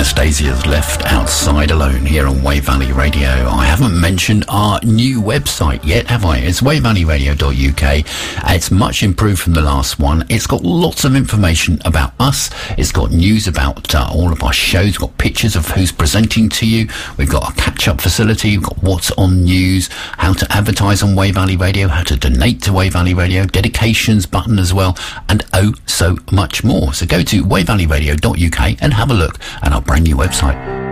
Anastasia's left outside alone here on Wave Valley Radio. I haven't mentioned our new website yet, have I? It's wavevalleyradio.uk. It's much improved from the last one. It's got lots of information about us. It's got news about all of our shows. We've got pictures of who's presenting to you. We've got a catch-up facility. We've got what's on news, how to advertise on Wave Valley Radio, how to donate to Wave Valley Radio, dedications button as well, and oh so much more. So go to wavevalleyradio.uk and have a look at our brand new website.